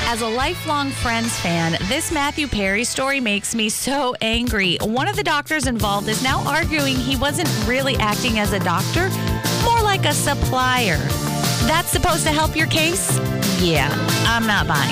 As a lifelong Friends fan, this Matthew Perry story makes me so angry. One of the doctors involved is now arguing he wasn't really acting as a doctor, more like a supplier. That's supposed to help your case? Yeah, I'm not buying.